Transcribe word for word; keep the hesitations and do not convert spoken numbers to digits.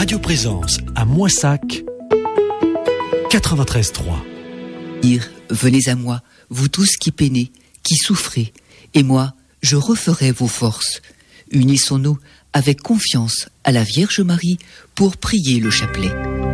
Radio Présence à Moissac, quatre-vingt-treize trois. Venez à moi, vous tous qui peinez, qui souffrez, et moi, je referai vos forces. Unissons-nous avec confiance à la Vierge Marie pour prier le chapelet.